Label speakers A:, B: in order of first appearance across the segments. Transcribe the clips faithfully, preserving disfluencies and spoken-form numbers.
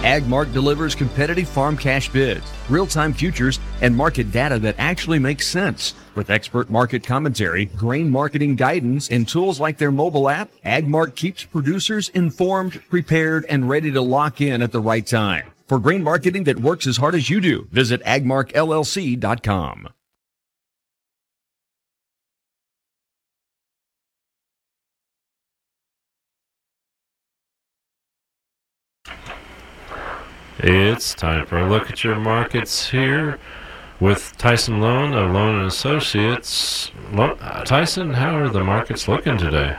A: AgMark delivers competitive farm cash bids, real-time futures, and market data that actually makes sense. With expert market commentary, grain marketing guidance, and tools like their mobile app, AgMark keeps producers informed, prepared, and ready to lock in at the right time. For grain marketing that works as hard as you do, visit agmark L L C dot com.
B: It's time for a look at your markets here with Tyson Loan of Loan and Associates. Lo- Tyson, how are the markets looking today?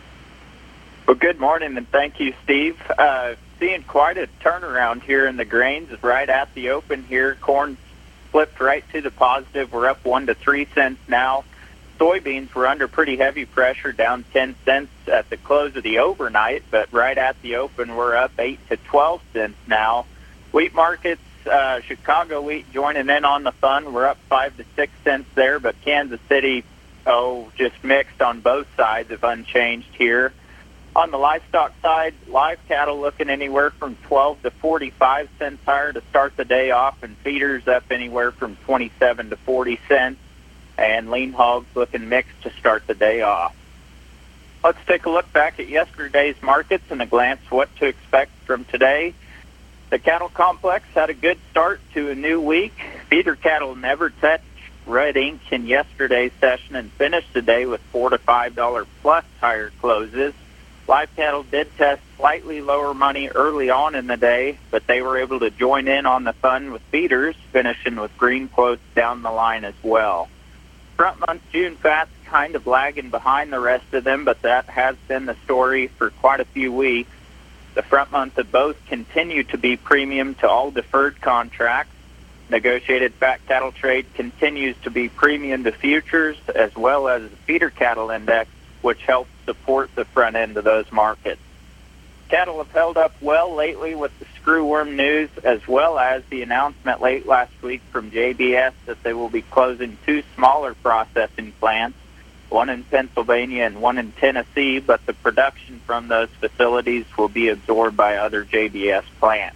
C: Well, good morning, and thank you, Steve. Uh, seeing quite a turnaround here in the grains right at the open here. Corn flipped right to the positive. We're up one to three cents now. Soybeans were under pretty heavy pressure, down ten cents at the close of the overnight, but right at the open, we're up eight to twelve cents now. Wheat markets, uh, Chicago wheat joining in on the fun. We're up five to six cents there, but Kansas City, oh, just mixed on both sides of unchanged here. On the livestock side, live cattle looking anywhere from twelve to forty-five cents higher to start the day off, and feeders up anywhere from twenty-seven to forty cents, and lean hogs looking mixed to start the day off. Let's take a look back at yesterday's markets and a glance what to expect from today. The cattle complex had a good start to a new week. Feeder cattle never touched red ink in yesterday's session and finished the day with four to five dollar plus higher closes. Live cattle did test slightly lower money early on in the day, but they were able to join in on the fun with feeders, finishing with green quotes down the line as well. Front month June fats kind of lagging behind the rest of them, but that has been the story for quite a few weeks. The front month of both continue to be premium to all deferred contracts. Negotiated fat cattle trade continues to be premium to futures, as well as the feeder cattle index, which helps support the front end of those markets. Cattle have held up well lately with the screwworm news, as well as the announcement late last week from J B S that they will be closing two smaller processing plants, one in Pennsylvania and one in Tennessee, but the production from those facilities will be absorbed by other J B S plants.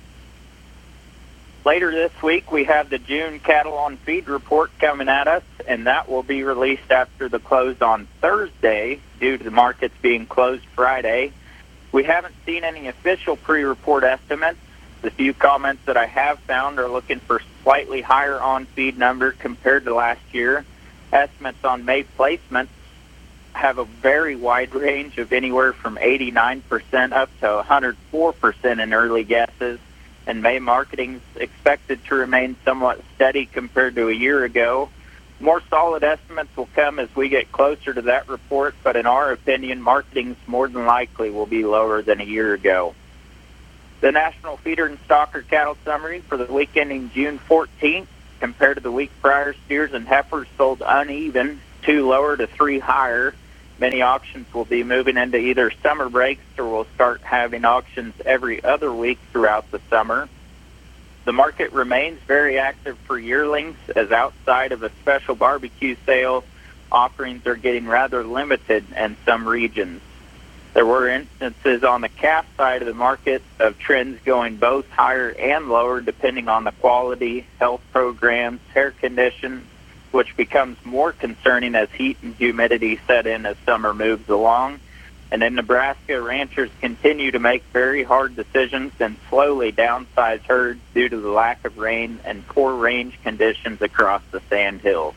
C: Later this week, we have the June cattle on feed report coming at us, and that will be released after the close on Thursday due to the markets being closed Friday. We haven't seen any official pre-report estimates. The few comments that I have found are looking for slightly higher on-feed number compared to last year. Estimates on May placements have a very wide range of anywhere from eighty-nine percent up to one hundred four percent in early guesses, and May marketing is expected to remain somewhat steady compared to a year ago. More solid estimates will come as we get closer to that report, but in our opinion, marketing more than likely will be lower than a year ago. The National Feeder and Stocker Cattle Summary for the week ending June fourteenth, compared to the week prior, steers and heifers sold uneven, two lower to three higher. Many auctions will be moving into either summer breaks or will start having auctions every other week throughout the summer. The market remains very active for yearlings, as outside of a special barbecue sale, offerings are getting rather limited in some regions. There were instances on the calf side of the market of trends going both higher and lower depending on the quality, health programs, hair condition, which becomes more concerning as heat and humidity set in as summer moves along. And in Nebraska, ranchers continue to make very hard decisions and slowly downsize herds due to the lack of rain and poor range conditions across the sand hills.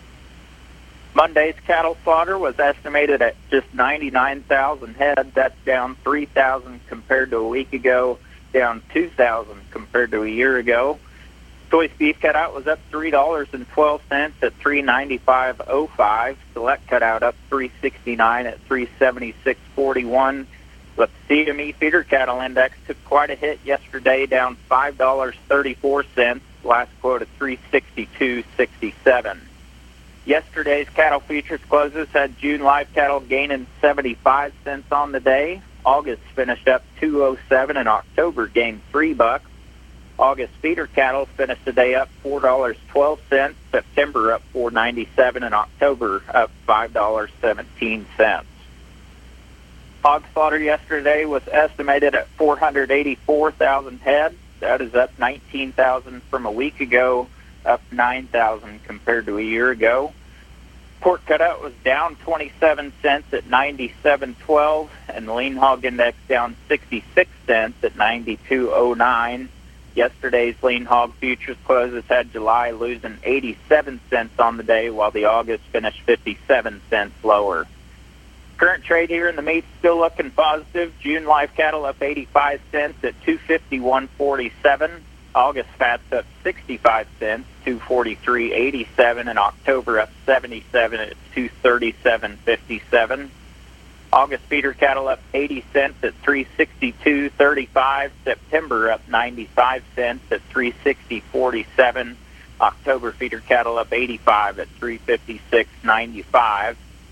C: Monday's cattle slaughter was estimated at just ninety-nine thousand head. That's down three thousand compared to a week ago, down two thousand compared to a year ago. Choice beef cutout was up three dollars and twelve cents at three ninety-five oh five. Select cutout up three sixty-nine at three seventy-six forty-one. But the C M E feeder cattle index took quite a hit yesterday, down five dollars and thirty-four cents. Last quote at three sixty-two sixty-seven. Yesterday's cattle futures closes had June live cattle gaining seventy-five cents on the day. August finished up two oh seven, and October gained three bucks. August feeder cattle finished the day up four dollars and twelve cents, September up four ninety-seven, and October up five dollars and seventeen cents. Hog slaughter yesterday was estimated at four hundred eighty-four thousand head. That is up nineteen thousand from a week ago, up nine thousand compared to a year ago. Pork cutout was down twenty-seven cents at ninety-seven twelve, and the lean hog index down sixty-six cents at ninety-two oh nine. Yesterday's lean hog futures closes had July losing eighty-seven cents on the day, while the August finished fifty-seven cents lower. Current trade here in the meat still looking positive. June live cattle up eighty-five cents at two fifty-one forty-seven. August fats up sixty-five cents, two forty-three eighty-seven, and October up seventy-seven at two thirty-seven fifty-seven. August feeder cattle up eighty cents at three sixty-two thirty-five. September up ninety-five cents at three sixty forty-seven. October feeder cattle up eighty-five at three fifty-six ninety-five.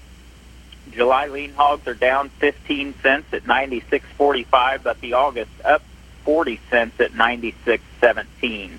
C: July lean hogs are down fifteen cents at ninety-six forty-five, but the August up forty cents at ninety-six seventeen.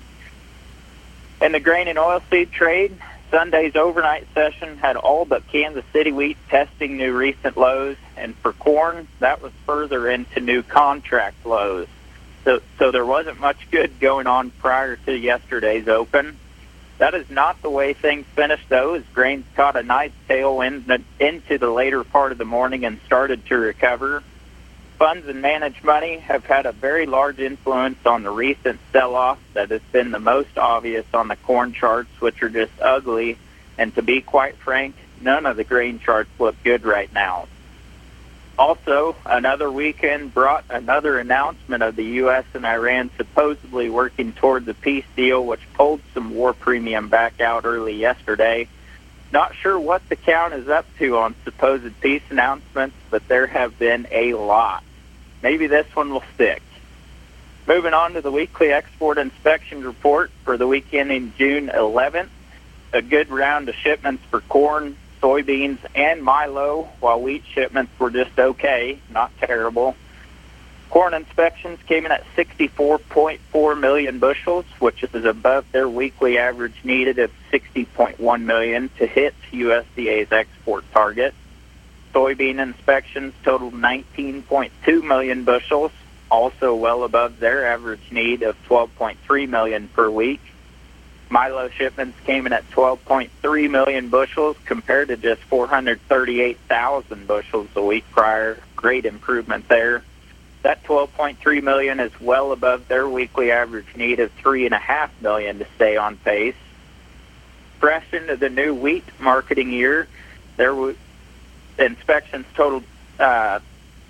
C: In the grain and oilseed trade, Sunday's overnight session had all but Kansas City wheat testing new recent lows, and for corn, that was further into new contract lows. So, so there wasn't much good going on prior to yesterday's open. That is not the way things finished, though, as grains caught a nice tailwind into the later part of the morning and started to recover. Funds and managed money have had a very large influence on the recent sell-off that has been the most obvious on the corn charts, which are just ugly. And to be quite frank, none of the grain charts look good right now. Also, another weekend brought another announcement of the U S and Iran supposedly working towards a peace deal, which pulled some war premium back out early yesterday. Not sure what the count is up to on supposed peace announcements, but there have been a lot. Maybe this one will stick. Moving on to the weekly export inspection report for the week ending June eleventh. A good round of shipments for corn, soybeans, and milo, while wheat shipments were just okay, not terrible. Corn inspections came in at sixty-four point four million bushels, which is above their weekly average needed of sixty point one million to hit U S D A's export target. Soybean inspections totaled nineteen point two million bushels, also well above their average need of twelve point three million per week. Milo shipments came in at twelve point three million bushels compared to just four hundred thirty-eight thousand bushels a week prior. Great improvement there. That twelve point three million is well above their weekly average need of three point five million to stay on pace. Fresh into the new wheat marketing year, there were inspections totaled uh,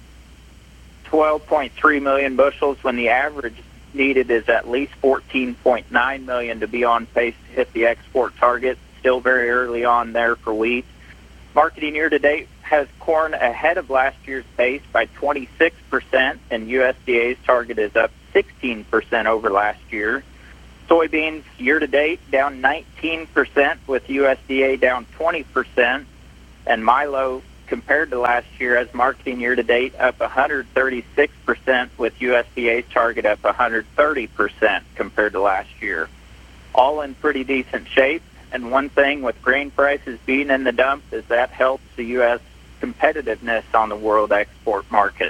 C: twelve point three million bushels when the average needed is at least fourteen point nine million to be on pace to hit the export target. Still very early on there for wheat. Marketing year to date has corn ahead of last year's pace by twenty-six percent, and U S D A's target is up sixteen percent over last year. Soybeans year to date down nineteen percent, with U S D A down twenty percent, and milo compared to last year as marketing year to date up one hundred thirty-six percent, with U S D A's target up one hundred thirty percent compared to last year. All in pretty decent shape, and one thing with grain prices being in the dumps is that helps the U S competitiveness on the world export market.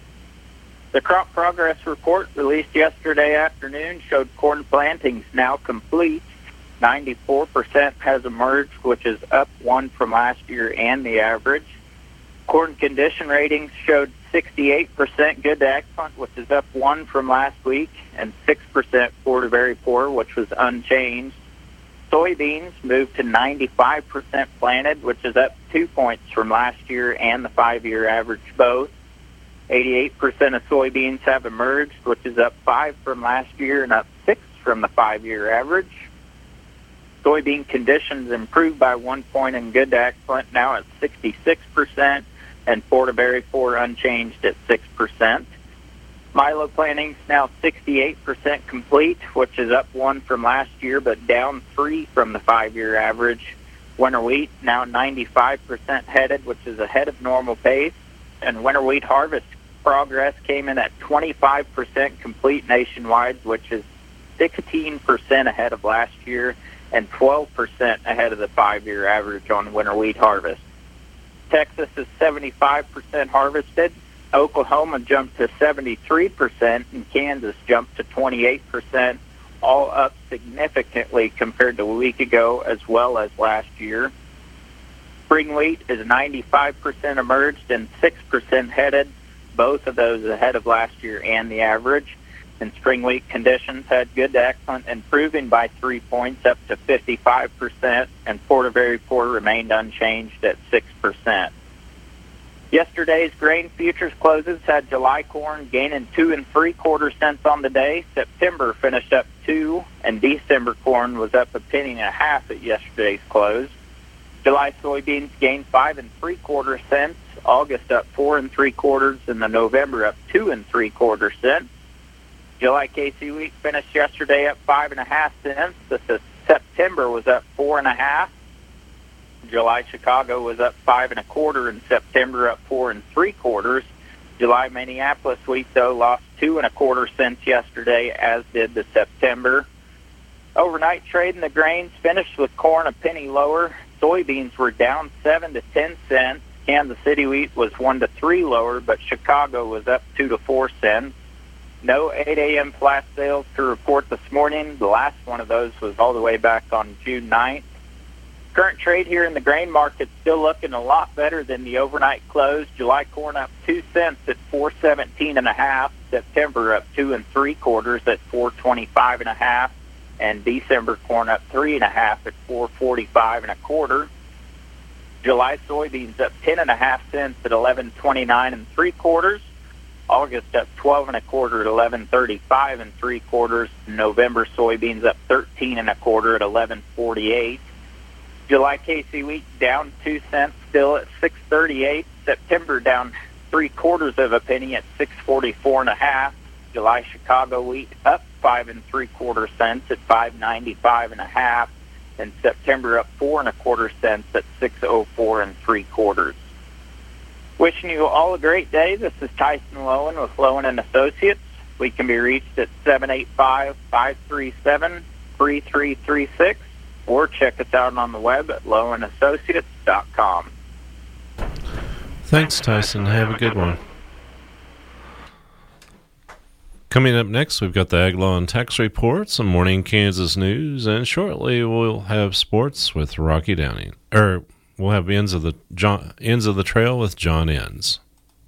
C: The crop progress report released yesterday afternoon showed corn plantings now complete. ninety-four percent has emerged, which is up one from last year and the average. Corn condition ratings showed sixty-eight percent good to excellent, which is up one from last week, and six percent poor to very poor, which was unchanged. Soybeans moved to ninety-five percent planted, which is up two points from last year and the five-year average both. eighty-eight percent of soybeans have emerged, which is up five from last year and up six from the five-year average. Soybean conditions improved by one point in good to excellent, now at sixty-six percent, and poor to very poor unchanged at six percent. Milo plantings now sixty-eight percent complete, which is up one from last year, but down three from the five-year average. Winter wheat now ninety-five percent headed, which is ahead of normal pace. And winter wheat harvest progress came in at twenty-five percent complete nationwide, which is sixteen percent ahead of last year and twelve percent ahead of the five-year average on winter wheat harvest. Texas is seventy-five percent harvested, Oklahoma jumped to seventy-three percent, and Kansas jumped to twenty-eight percent, all up significantly compared to a week ago as well as last year. Spring wheat is ninety-five percent emerged and six percent headed, both of those ahead of last year and the average. And spring wheat conditions had good to excellent, improving by three points up to fifty-five percent, and poor to very poor remained unchanged at six percent. Yesterday's grain futures closes had July corn gaining two and three quarter cents on the day. September finished up two, and December corn was up a penny and a half at yesterday's close. July soybeans gained five and three quarter cents. August up four and three quarters, and the November up two and three quarter cents. July K C wheat finished yesterday up five and a half cents. The September was up four and a half. July Chicago was up five and a quarter, and September up four and three quarters. July Minneapolis wheat, though, lost two and a quarter cents yesterday, as did the September. Overnight trade in the grains finished with corn a penny lower. Soybeans were down seven to ten cents. Kansas City wheat was one to three lower, but Chicago was up two to four cents. No eight a.m. flash sales to report this morning. The last one of those was all the way back on June ninth. Current trade here in the grain market still looking a lot better than the overnight close. July corn up two cents at four seventeen and a half. September up two and three quarters at four twenty-five and a half, and December corn up three and a half at four forty-five and a quarter. July soybeans up ten and a half cents at eleven twenty-nine and three quarters. August up twelve and a quarter at eleven thirty-five and three quarters. November soybeans up thirteen and a quarter at eleven forty-eight. July K C wheat down two cents, still at six thirty-eight. September down three quarters of a penny at six forty-four and a half. July Chicago wheat up five and three quarter cents at five ninety-five and a half, and September up four and a quarter cents at six oh four and three quarters. Wishing you all a great day. This is Tyson Lowen with Lowen and Associates. We can be reached at seven eight five, five three seven, three three three six. Or check us out on the web at lowen associates dot com.
B: Thanks, Tyson. Have a good one. Coming up next, we've got the Ag Law and Tax Report, some morning Kansas news, and shortly we'll have sports with Rocky Downing. Or we'll have ends of the John, ends of the trail with John Enns.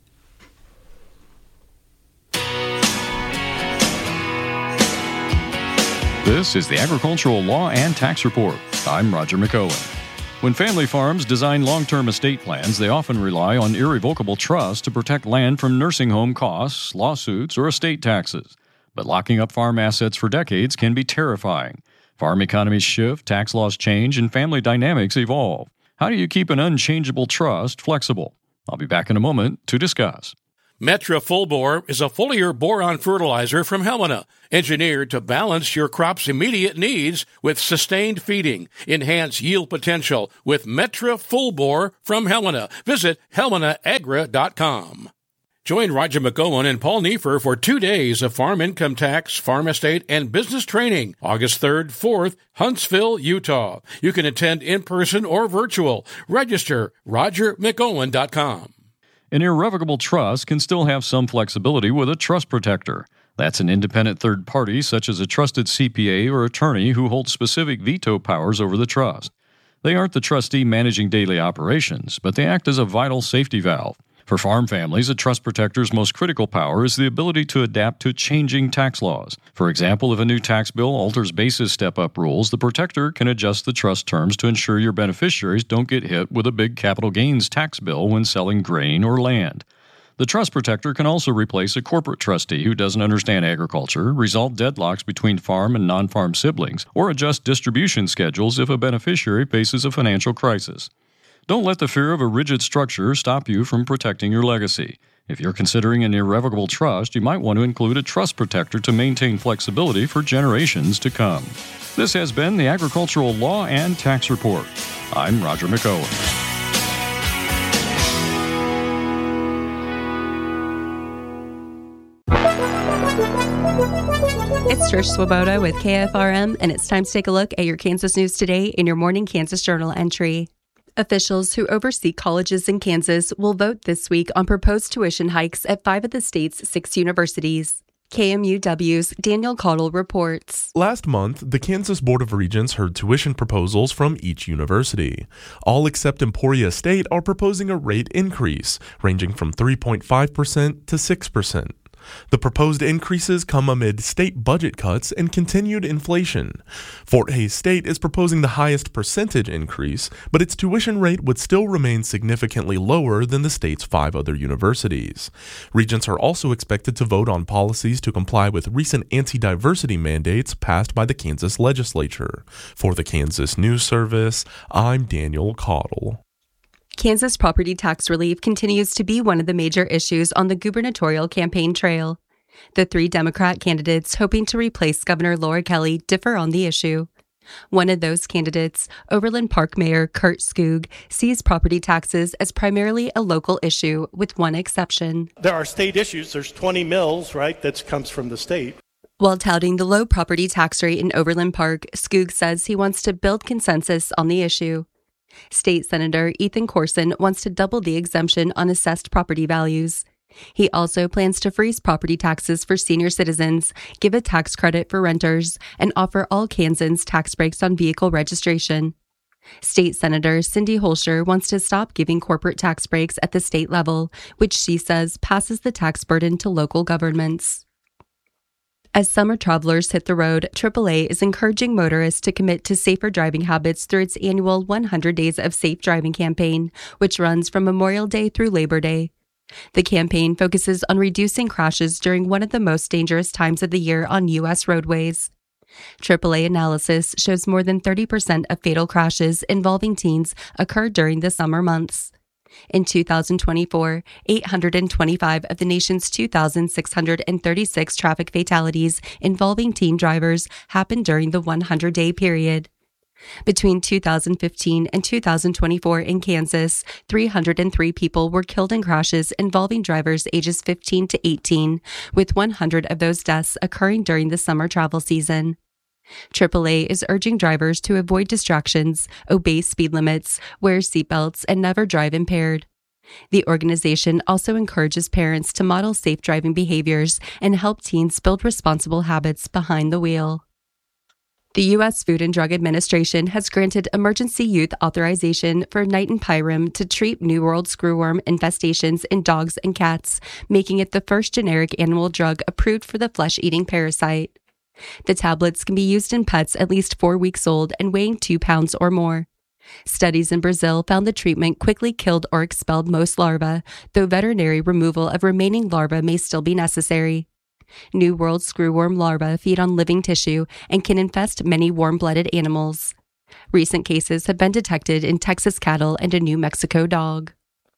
D: This is the Agricultural Law and Tax Report. I'm Roger McOwen. When family farms design long-term estate plans, they often rely on irrevocable trusts to protect land from nursing home costs, lawsuits, or estate taxes. But locking up farm assets for decades can be terrifying. Farm economies shift, tax laws change, and family dynamics evolve. How do you keep an unchangeable trust flexible? I'll be back in a moment to discuss.
E: Metra Full Bore is a foliar boron fertilizer from Helena, engineered to balance your crop's immediate needs with sustained feeding. Enhance yield potential with Metra Full Bore from Helena. Visit helena agra dot com. Join Roger McOwen and Paul Neiffer for two days of farm income tax, farm estate, and business training, August third, fourth, Huntsville, Utah. You can attend in person or virtual. Register roger mcowen dot com.
D: An irrevocable trust can still have some flexibility with a trust protector. That's an independent third party, such as a trusted C P A or attorney who holds specific veto powers over the trust. They aren't the trustee managing daily operations, but they act as a vital safety valve. For farm families, a trust protector's most critical power is the ability to adapt to changing tax laws. For example, if a new tax bill alters basis step-up rules, the protector can adjust the trust terms to ensure your beneficiaries don't get hit with a big capital gains tax bill when selling grain or land. The trust protector can also replace a corporate trustee who doesn't understand agriculture, resolve deadlocks between farm and non-farm siblings, or adjust distribution schedules if a beneficiary faces a financial crisis. Don't let the fear of a rigid structure stop you from protecting your legacy. If you're considering an irrevocable trust, you might want to include a trust protector to maintain flexibility for generations to come. This has been the Agricultural Law and Tax Report. I'm Roger McOwen.
F: It's Trish Swoboda with K F R M, and it's time to take a look at your Kansas news today in your morning Kansas Journal entry.
G: Officials who oversee colleges in Kansas will vote this week on proposed tuition hikes at five of the state's six universities. K M U W's Daniel Cottle reports.
H: Last month, the Kansas Board of Regents heard tuition proposals from each university. All except Emporia State are proposing a rate increase, ranging from three point five percent to six percent. The proposed increases come amid state budget cuts and continued inflation. Fort Hays State is proposing the highest percentage increase, but its tuition rate would still remain significantly lower than the state's five other universities. Regents are also expected to vote on policies to comply with recent anti-diversity mandates passed by the Kansas legislature. For the Kansas News Service, I'm Daniel Cottle.
G: Kansas property tax relief continues to be one of the major issues on the gubernatorial campaign trail. The three Democrat candidates hoping to replace Governor Laura Kelly differ on the issue. One of those candidates, Overland Park Mayor Kurt Skoog, sees property taxes as primarily a local issue, with one exception.
I: There are state issues. There's twenty mills, right, that comes from the state.
G: While touting the low property tax rate in Overland Park, Skoog says he wants to build consensus on the issue. State Senator Ethan Corson wants to double the exemption on assessed property values. He also plans to freeze property taxes for senior citizens, give a tax credit for renters, and offer all Kansans tax breaks on vehicle registration. State Senator Cindy Holscher wants to stop giving corporate tax breaks at the state level, which she says passes the tax burden to local governments. As summer travelers hit the road, triple A is encouraging motorists to commit to safer driving habits through its annual one hundred Days of Safe Driving campaign, which runs from Memorial Day through Labor Day. The campaign focuses on reducing crashes during one of the most dangerous times of the year on U S roadways. triple A analysis shows more than thirty percent of fatal crashes involving teens occur during the summer months. In two thousand twenty-four, eight hundred twenty-five of the nation's two thousand six hundred thirty-six traffic fatalities involving teen drivers happened during the one hundred day period. Between two thousand fifteen and two thousand twenty-four in Kansas, three hundred three people were killed in crashes involving drivers ages fifteen to eighteen, with one hundred of those deaths occurring during the summer travel season. triple A is urging drivers to avoid distractions, obey speed limits, wear seatbelts, and never drive impaired. The organization also encourages parents to model safe driving behaviors and help teens build responsible habits behind the wheel. The U S Food and Drug Administration has granted emergency use authorization for nitropyram to treat New World screwworm infestations in dogs and cats, making it the first generic animal drug approved for the flesh-eating parasite. The tablets can be used in pets at least four weeks old and weighing two pounds or more. Studies in Brazil found the treatment quickly killed or expelled most larvae, though veterinary removal of remaining larvae may still be necessary. New World screwworm larvae feed on living tissue and can infest many warm-blooded animals. Recent cases have been detected in Texas cattle and a New Mexico dog.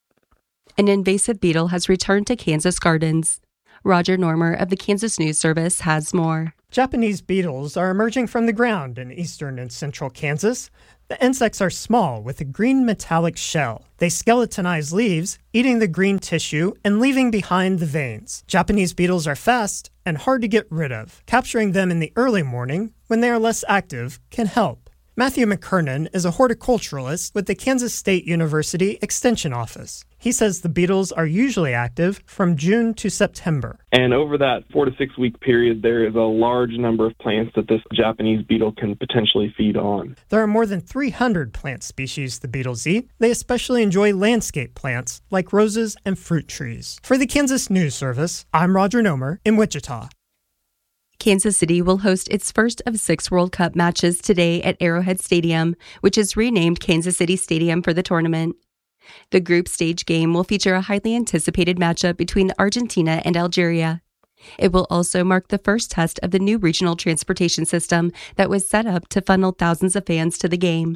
G: An invasive beetle has returned to Kansas gardens. Roger Normer of the Kansas News Service has more.
J: Japanese beetles are emerging from the ground in eastern and central Kansas. The insects are small with a green metallic shell. They skeletonize leaves, eating the green tissue and leaving behind the veins. Japanese beetles are fast and hard to get rid of. Capturing them in the early morning, when they are less active, can help. Matthew McKernan is a horticulturalist with the Kansas State University Extension Office. He says the beetles are usually active from June to September.
K: And over that four to six week period, there is a large number of plants that this Japanese beetle can potentially feed on.
J: There are more than three hundred plant species the beetles eat. They especially enjoy landscape plants like roses and fruit trees. For the Kansas News Service, I'm Roger Nomer in Wichita.
G: Kansas City will host its first of six World Cup matches today at Arrowhead Stadium, which is renamed Kansas City Stadium for the tournament. The group stage game will feature a highly anticipated matchup between Argentina and Algeria. It will also mark the first test of the new regional transportation system that was set up to funnel thousands of fans to the game.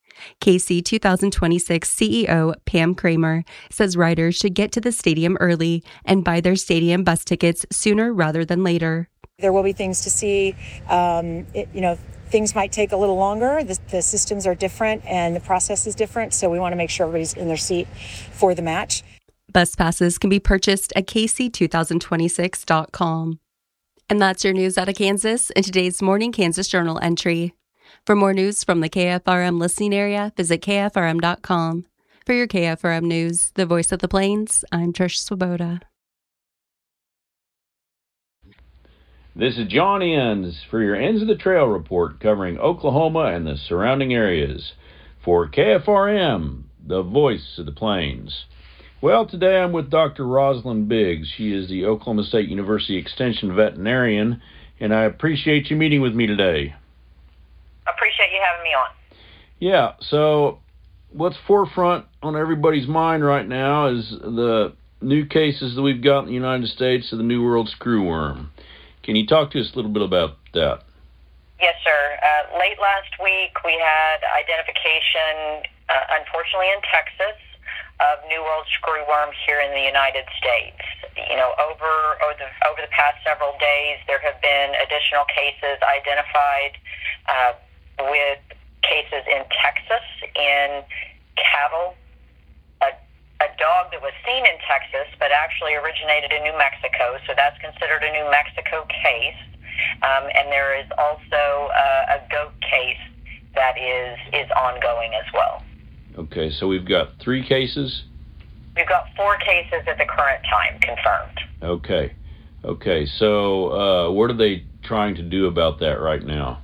G: K C twenty twenty-six C E O Pam Kramer says riders should get to the stadium early and buy their stadium bus tickets sooner rather than later.
L: There will be things to see. Um, it, you know, things might take a little longer. The, the systems are different and the process is different, so we want to make sure everybody's in their seat for the match.
G: Bus passes can be purchased at K C twenty twenty-six dot com. And that's your news out of Kansas in today's Morning Kansas Journal entry. For more news from the K F R M listening area, visit K F R M dot com. For your K F R M News, the voice of the Plains, I'm Trish Swoboda.
M: This is John Enns for your Ends of the Trail report covering Oklahoma and the surrounding areas. For K F R M, the voice of the Plains. Well, today I'm with Doctor Rosalind Biggs. She is the Oklahoma State University Extension veterinarian, and I appreciate you meeting with me today.
N: Appreciate you having me on.
M: Yeah, so what's forefront on everybody's mind right now is the new cases that we've got in the United States of the New World screwworm. Can you talk to us a little bit about that?
N: Yes, sir. Uh, late last week, we had identification, uh, unfortunately in Texas, of New World screwworm here in the United States. You know, over over the, over the past several days, there have been additional cases identified uh, with cases in Texas, in cattle, a, a dog that was seen in Texas but actually originated in New Mexico, so that's considered a New Mexico case. Um, and there is also uh, a goat case that is, is ongoing as well.
M: Okay, so we've got three cases?
N: We've got four cases at the current time confirmed.
M: Okay. Okay, so uh, what are they trying to do about that right now?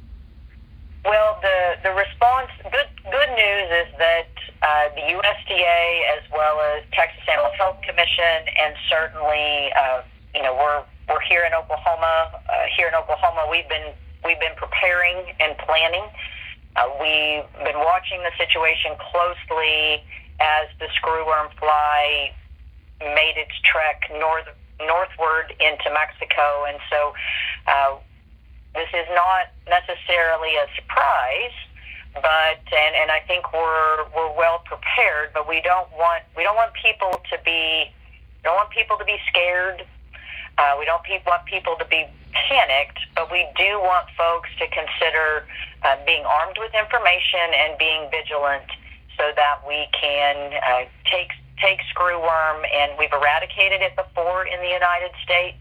N: Well, the, the response, good good news is that uh, the U S D A, as well as Texas Animal Health Commission, and certainly, uh, you know, we're we're here in Oklahoma. Uh, here in Oklahoma, we've been we've been preparing and planning. Uh, we've been watching the situation closely as the screwworm fly made its trek north northward into Mexico, and so. Uh, This is not necessarily a surprise, but and, and I think we're we're well prepared. But we don't want we don't want people to be we don't want people to be scared. Uh, we don't pe- want people to be panicked, but we do want folks to consider uh, being armed with information and being vigilant, so that we can uh, take take screwworm. And we've eradicated it before in the United States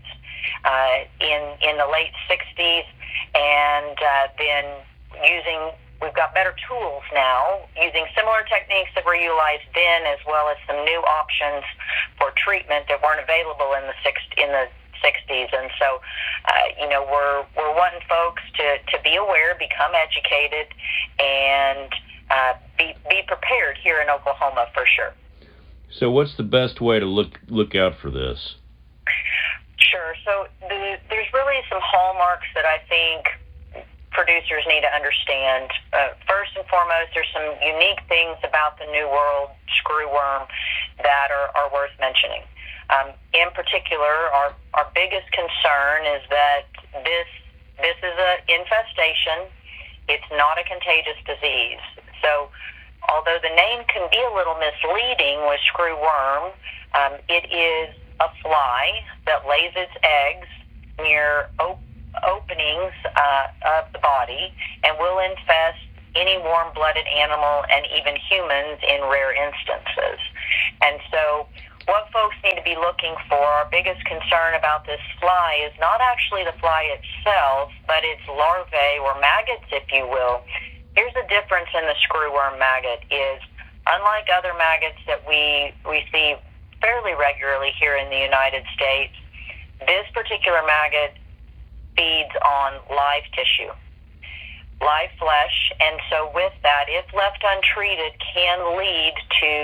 N: uh, in in the late sixties. And uh, then using, we've got better tools now, using similar techniques that were utilized then, as well as some new options for treatment that weren't available in the six, in the sixties. And so, uh, you know, we're we're wanting folks to, to be aware, become educated, and uh, be be prepared here in Oklahoma for sure.
M: So, what's the best way to look look out for this?
N: Sure. So the, there's really some hallmarks that I think producers need to understand. Uh, first and foremost, there's some unique things about the New World screwworm that are, are worth mentioning. Um, in particular, our, our biggest concern is that this this is an infestation. It's not a contagious disease. So although the name can be a little misleading with screwworm, um, it is a fly that lays its eggs near op- openings uh, of the body and will infest any warm-blooded animal and even humans in rare instances. And so what folks need to be looking for, our biggest concern about this fly is not actually the fly itself, but its larvae or maggots, if you will. Here's the difference in the screwworm maggot is, unlike other maggots that we, we see fairly regularly here in the United States, this particular maggot feeds on live tissue, live flesh, and so with that, if left untreated, can lead to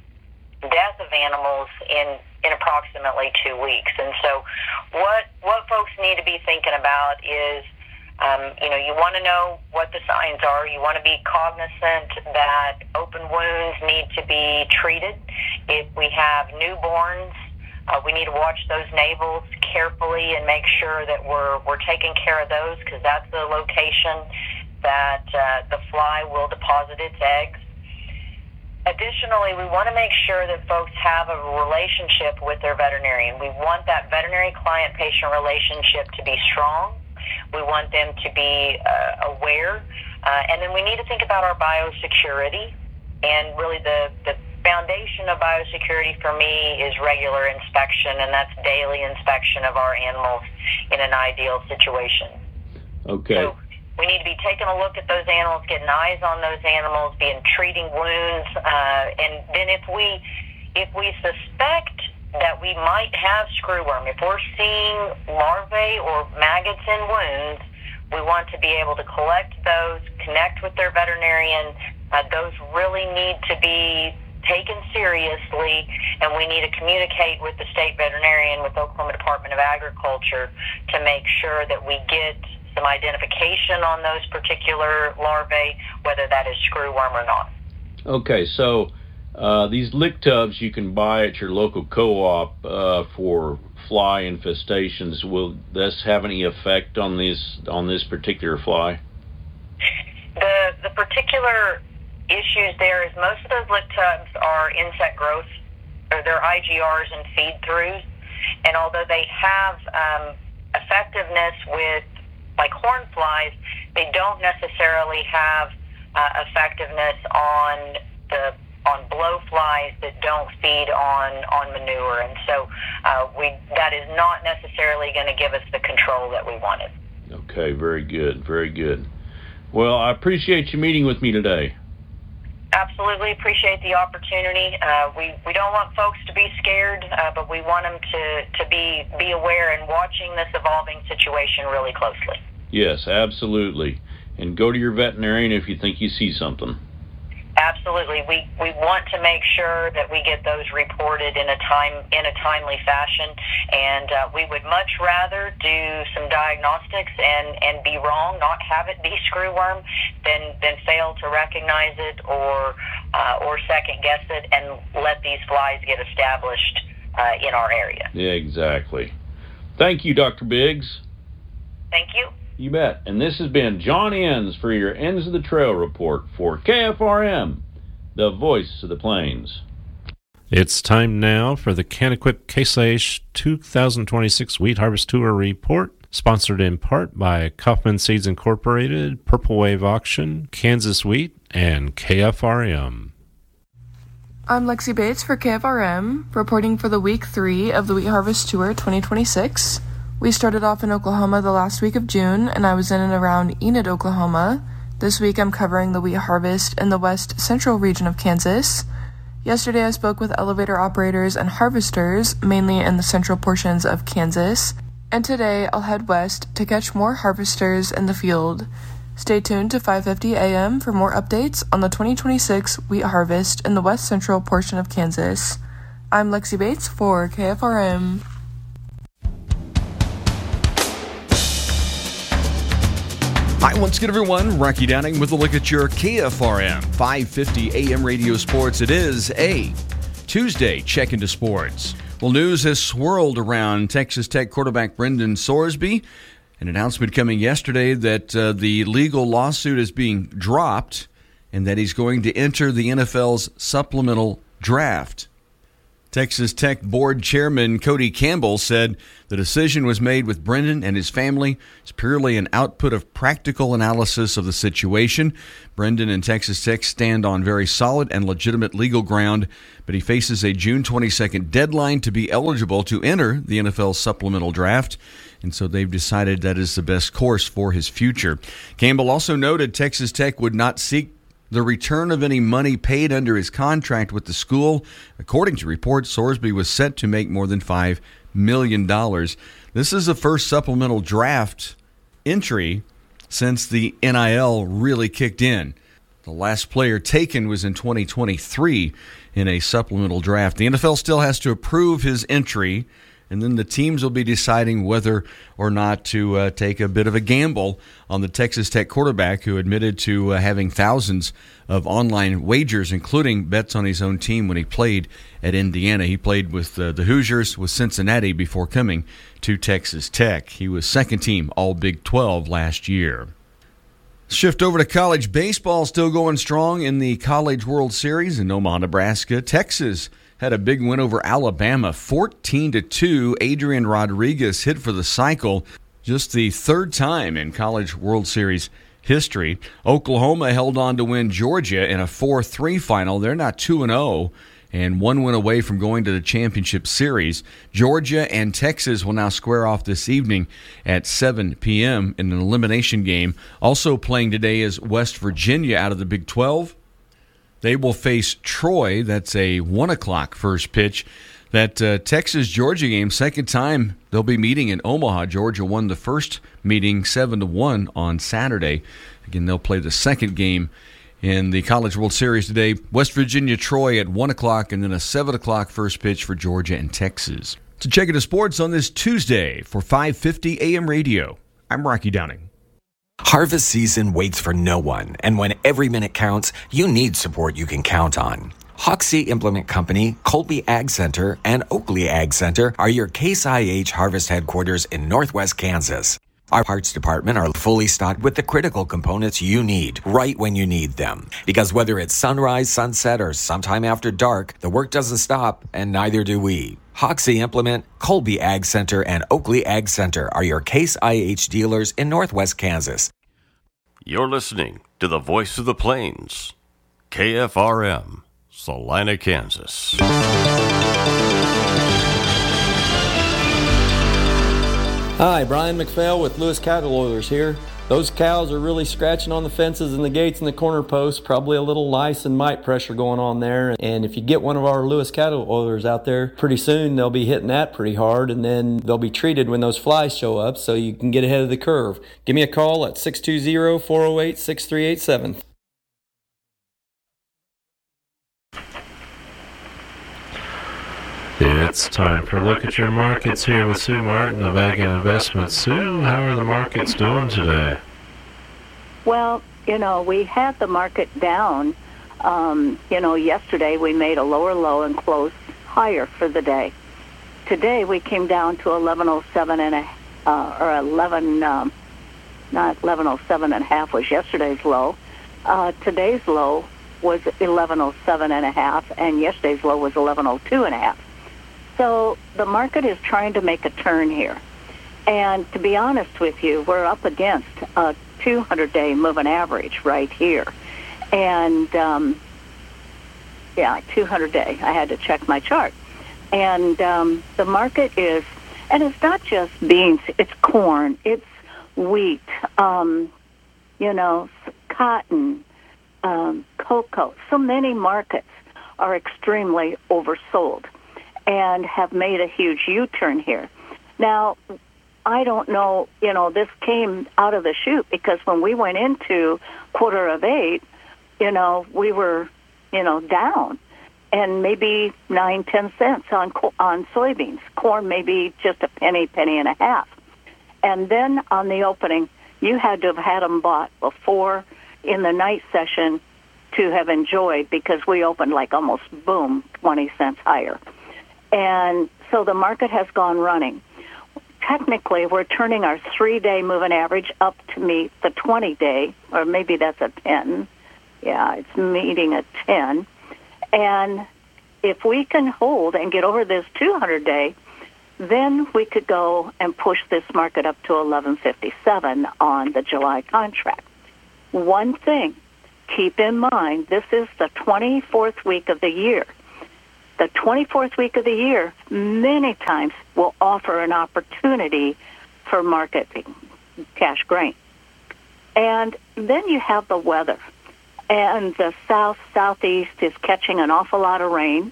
N: death of animals in, in approximately two weeks. And so what what folks need to be thinking about is, um, you know, you want to know what the signs are. You want to be cognizant that open wounds need to be treated. If we have newborns, uh, we need to watch those navels carefully and make sure that we're we're taking care of those, because that's the location that uh, the fly will deposit its eggs. Additionally, we want to make sure that folks have a relationship with their veterinarian. We want that veterinary client-patient relationship to be strong. We want them to be uh, aware. Uh, and then we need to think about our biosecurity. And really the, the foundation of biosecurity for me is regular inspection, and that's daily inspection of our animals in an ideal situation.
M: Okay.
N: So, we need to be taking a look at those animals, getting eyes on those animals, being treating wounds, uh, and then if we if we suspect that we might have screwworm, if we're seeing larvae or maggots in wounds, we want to be able to collect those, connect with their veterinarian. Uh, those really need to be taken seriously, and we need to communicate with the state veterinarian, with the Oklahoma Department of Agriculture, to make sure that we get some identification on those particular larvae, whether that is screwworm or not.
M: Okay, so uh, these lick tubs you can buy at your local co-op uh, for fly infestations. Will this have any effect on this on this particular fly?
N: The the particular issues there is most of those lick tubs are insect growth, or they're I G Rs and feed-throughs, and although they have um, effectiveness with like horn flies, they don't necessarily have uh, effectiveness on the on blowflies that don't feed on, on manure, and so uh, we that is not necessarily going to give us the control that we wanted.
M: Okay, very good, very good. Well, I appreciate you meeting with me today.
N: Absolutely appreciate the opportunity. Uh, we, we don't want folks to be scared, uh, but we want them to, to be, be aware and watching this evolving situation really closely.
M: Yes, absolutely. And go to your veterinarian if you think you see something.
N: Absolutely. We we want to make sure that we get those reported in a time in a timely fashion, and uh, we would much rather do some diagnostics and, and be wrong, not have it be screwworm, than than fail to recognize it or uh, or second guess it and let these flies get established uh, in our area.
M: Yeah, exactly. Thank you, Doctor Biggs.
N: Thank you.
M: You bet. And this has been John Enns for your Ends of the Trail report for K F R M, the voice of the plains.
B: It's time now for the Can-Equip Case I H two thousand twenty-six Wheat Harvest Tour report, sponsored in part by Kaufman Seeds Incorporated, Purple Wave Auction, Kansas Wheat, and K F R M.
O: I'm Lexi Bates for K F R M, reporting for the week three of the Wheat Harvest Tour twenty twenty-six. We started off in Oklahoma the last week of June, and I was in and around Enid, Oklahoma. This week I'm covering the wheat harvest in the west central region of Kansas. Yesterday I spoke with elevator operators and harvesters, mainly in the central portions of Kansas. And today I'll head west to catch more harvesters in the field. Stay tuned to five fifty a.m. for more updates on the twenty twenty-six wheat harvest in the west central portion of Kansas. I'm Lexi Bates for K F R M.
A: Hi, once again, everyone. Rocky Downing with a look at your K F R M five fifty A M radio sports. It is a Tuesday check into sports. Well, news has swirled around Texas Tech quarterback Brendan Sorsby. An announcement coming yesterday that uh, the legal lawsuit is being dropped and that he's going to enter the N F L's supplemental draft. Texas Tech board chairman Cody Campbell said the decision was made with Brendan and his family. It's purely an output of practical analysis of the situation. Brendan and Texas Tech stand on very solid and legitimate legal ground, but he faces a June twenty-second deadline to be eligible to enter the N F L supplemental draft, and so they've decided that is the best course for his future. Campbell also noted Texas Tech would not seek the return of any money paid under his contract with the school. According to reports, Sorsby was set to make more than five million dollars. This is the first supplemental draft entry since the N I L really kicked in. The last player taken was in twenty twenty-three in a supplemental draft. The N F L still has to approve his entry, and then the teams will be deciding whether or not to uh, take a bit of a gamble on the Texas Tech quarterback, who admitted to uh, having thousands of online wagers, including bets on his own team when he played at Indiana. He played with uh, the Hoosiers, with Cincinnati, before coming to Texas Tech. He was second team All Big twelve last year. Shift over to college baseball, still going strong in the College World Series in Omaha, Nebraska. Texas had a big win over Alabama, fourteen to two. Adrian Rodriguez hit for the cycle, just the third time in College World Series history. Oklahoma held on to win Georgia in a four three final. They're now two and oh, and one win away from going to the championship series. Georgia and Texas will now square off this evening at seven p.m. in an elimination game. Also playing today is West Virginia out of the Big twelve. They will face Troy. That's a one o'clock first pitch. That uh, Texas-Georgia game, second time they'll be meeting in Omaha. Georgia won the first meeting seven to one on Saturday. Again, they'll play the second game in the College World Series today. West Virginia-Troy at one o'clock, and then a seven o'clock first pitch for Georgia and Texas. So check into sports on this Tuesday for five fifty A M Radio. I'm Rocky Downing.
P: Harvest season waits for no one, and when every minute counts, you need support you can count on. Hoxie Implement Company, Colby Ag Center, and Oakley Ag Center are your Case I H Harvest headquarters in Northwest Kansas. Our parts department are fully stocked with the critical components you need right when you need them. Because whether it's sunrise, sunset, or sometime after dark, the work doesn't stop, and neither do we. Hoxie Implement, Colby Ag Center, and Oakley Ag Center are your Case I H dealers in Northwest Kansas.
Q: You're listening to the Voice of the Plains, K F R M, Salina, Kansas.
R: Hi, Brian McPhail with Lewis Cattle Oilers here. Those cows are really scratching on the fences and the gates and the corner posts, probably a little lice and mite pressure going on there. And if you get one of our Lewis Cattle Oilers out there, pretty soon they'll be hitting that pretty hard, and then they'll be treated when those flies show up so you can get ahead of the curve. Give me a call at six two zero, four oh eight, six three eight seven.
B: It's time for a look at your markets here with Sue Martin of Ag and Investments. Sue, how are the markets doing today?
S: Well, you know, we had the market down. Um, you know, yesterday we made a lower low and closed higher for the day. Today we came down to eleven oh seven and a uh, or eleven, um, not eleven oh seven and a half was yesterday's low. Uh, today's low was eleven oh seven and a half, and yesterday's low was eleven oh two and a half. So the market is trying to make a turn here. And to be honest with you, we're up against a two hundred day moving average right here. And, um, yeah, two hundred day. I had to check my chart. And um, the market is, and it's not just beans, it's corn, it's wheat, um, you know, cotton, um, cocoa. So many markets are extremely oversold and have made a huge U-turn here. Now, I don't know, you know, this came out of the chute because when we went into quarter of eight, you know, we were, you know, down and maybe nine, ten cents on on soybeans. Corn maybe just a penny, penny and a half. And then on the opening, you had to have had them bought before in the night session to have enjoyed, because we opened like almost, boom, twenty cents higher. And so the market has gone running. Technically, we're turning our three-day moving average up to meet the twenty-day, or maybe that's a ten. Yeah, it's meeting a ten. And if we can hold and get over this two hundred day, then we could go and push this market up to eleven fifty-seven on the July contract. One thing, keep in mind, this is the twenty-fourth week of the year. The twenty-fourth week of the year many times will offer an opportunity for market cash grain. And then you have the weather. And the south, southeast is catching an awful lot of rain.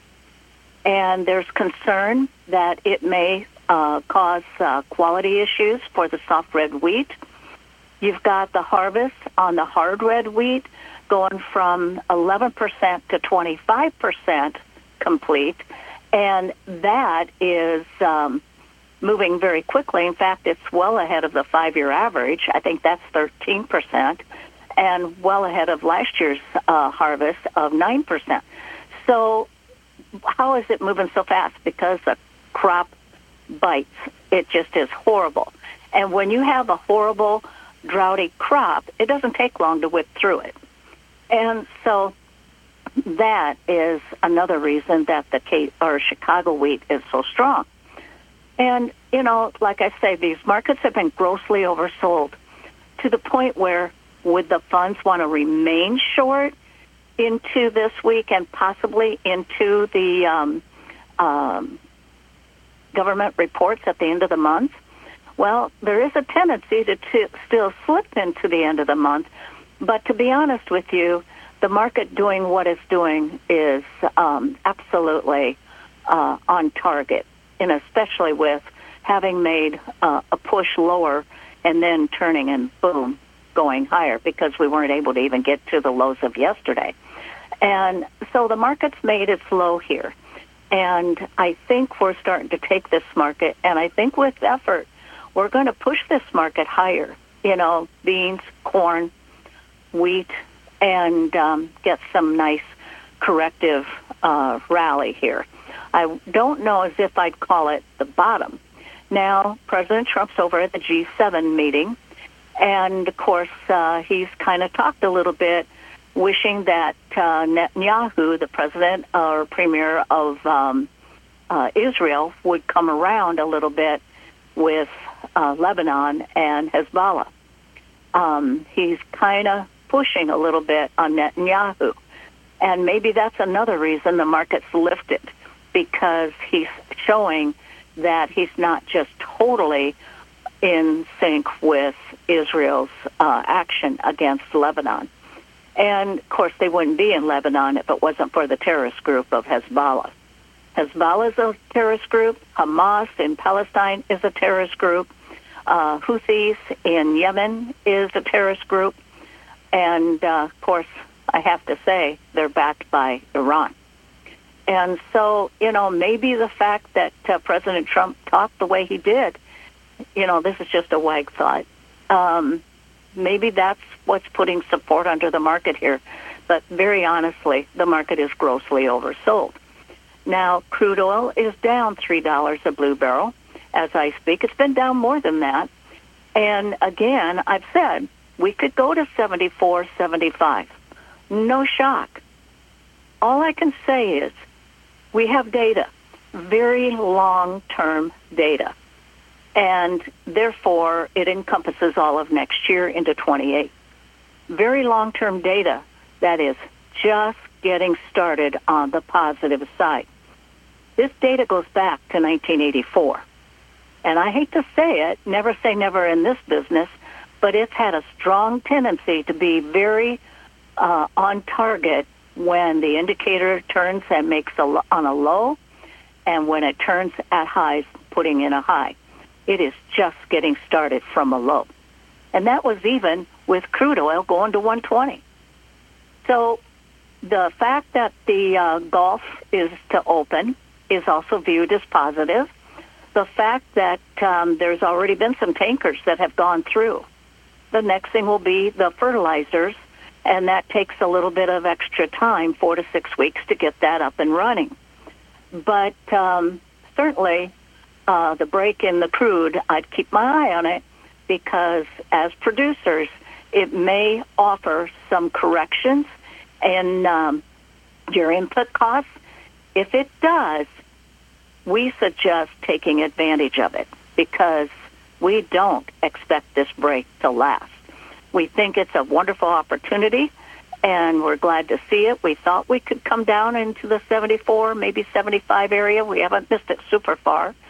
S: And there's concern that it may uh, cause uh, quality issues for the soft red wheat. You've got the harvest on the hard red wheat going from eleven percent to twenty-five percent complete, and that is um, moving very quickly. In fact, it's well ahead of the five-year average. I think that's thirteen percent, and well ahead of last year's uh, harvest of nine percent. So how is it moving so fast? Because the crop bites. It just is horrible. And when you have a horrible, droughty crop, it doesn't take long to whip through it. And so that is another reason that the Cape or Chicago wheat is so strong. And, you know, like I say, these markets have been grossly oversold to the point where would the funds want to remain short? into this week and possibly into the um, um, government reports at the end of the month, well, there is a tendency to t- still slip into the end of the month. But to be honest with you, the market doing what it's doing is um, absolutely uh, on target, and especially with having made uh, a push lower and then turning and boom, going higher because we weren't able to even get to the lows of yesterday. And so the market's made its low here. And I think we're starting to take this market, and I think with effort, we're going to push this market higher. You know, beans, corn, wheat, and um, get some nice corrective uh, rally here. I don't know as if I'd call it the bottom. Now, President Trump's over at the G seven meeting, and of course, uh, he's kind of talked a little bit, wishing that uh, Netanyahu, the president or premier of um, uh, Israel, would come around a little bit with uh, Lebanon and Hezbollah. Um, he's kind of pushing a little bit on Netanyahu. And maybe that's another reason the market's lifted, because he's showing that he's not just totally in sync with Israel's uh, action against Lebanon. And, of course, they wouldn't be in Lebanon if it wasn't for the terrorist group of Hezbollah. Hezbollah is a terrorist group. Hamas in Palestine is a terrorist group. Uh, Houthis in Yemen is a terrorist group. And, uh, of course, I have to say, they're backed by Iran. And so, you know, maybe the fact that uh, President Trump talked the way he did, you know, this is just a wag thought. Um, maybe that's what's putting support under the market here. But very honestly, the market is grossly oversold. Now, crude oil is down three dollars a blue barrel as I speak. It's been down more than that. And again, I've said we could go to seventy-four, seventy-five. No shock. All I can say is we have data, very long-term data. And therefore, it encompasses all of next year into twenty-eight. Very long-term data that is just getting started on the positive side. This data goes back to nineteen eighty-four. And I hate to say it, never say never in this business, but it's had a strong tendency to be very uh, on target when the indicator turns and makes a, on a low, and when it turns at highs, putting in a high. It is just getting started from a low. And that was even with crude oil going to one twenty. So the fact that the uh, Gulf is to open is also viewed as positive. The fact that um, there's already been some tankers that have gone through. The next thing will be the fertilizers, and that takes a little bit of extra time, four to six weeks, to get that up and running. But um, certainly uh, the break in the crude, I'd keep my eye on it, because as producers, it may offer some corrections in um, your input costs. If it does, we suggest taking advantage of it, because we don't expect this break to last. We think it's a wonderful opportunity, and we're glad to see it. We thought we could come down into the seventy-four, maybe seventy-five area. We haven't missed it super far.